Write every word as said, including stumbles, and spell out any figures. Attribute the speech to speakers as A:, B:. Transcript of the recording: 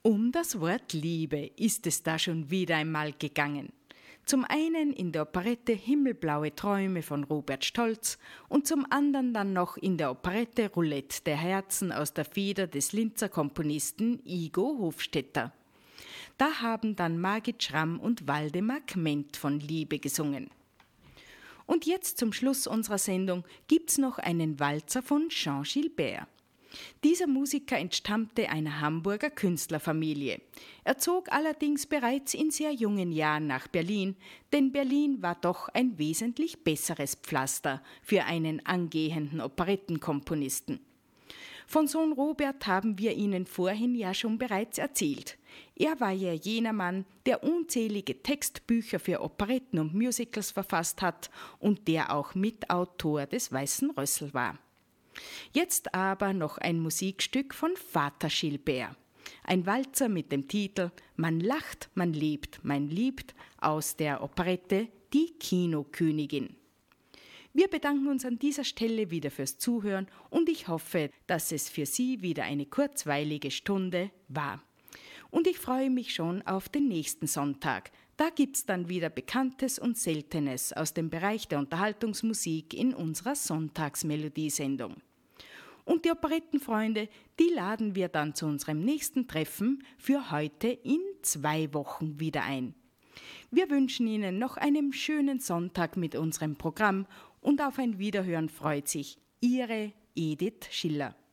A: Um das Wort Liebe ist es da schon wieder einmal gegangen. Zum einen in der Operette Himmelblaue Träume von Robert Stolz und zum anderen dann noch in der Operette Roulette der Herzen aus der Feder des Linzer Komponisten Igo Hofstetter. Da haben dann Margit Schramm und Waldemar Kment von Liebe gesungen. Und jetzt zum Schluss unserer Sendung gibt's noch einen Walzer von Jean Gilbert. Dieser Musiker entstammte einer Hamburger Künstlerfamilie. Er zog allerdings bereits in sehr jungen Jahren nach Berlin, denn Berlin war doch ein wesentlich besseres Pflaster für einen angehenden Operettenkomponisten. Von Sohn Robert haben wir Ihnen vorhin ja schon bereits erzählt. Er war ja jener Mann, der unzählige Textbücher für Operetten und Musicals verfasst hat und der auch Mitautor des Weißen Rössl war. Jetzt aber noch ein Musikstück von Vater Gilbert. Ein Walzer mit dem Titel »Man lacht, man lebt, man liebt« aus der Operette »Die Kinokönigin«. Wir bedanken uns an dieser Stelle wieder fürs Zuhören und ich hoffe, dass es für Sie wieder eine kurzweilige Stunde war. Und ich freue mich schon auf den nächsten Sonntag. Da gibt's dann wieder Bekanntes und Seltenes aus dem Bereich der Unterhaltungsmusik in unserer Sonntagsmelodiesendung. Und die Operettenfreunde, die laden wir dann zu unserem nächsten Treffen für heute in zwei Wochen wieder ein. Wir wünschen Ihnen noch einen schönen Sonntag mit unserem Programm und auf ein Wiederhören freut sich Ihre Edith Schiller.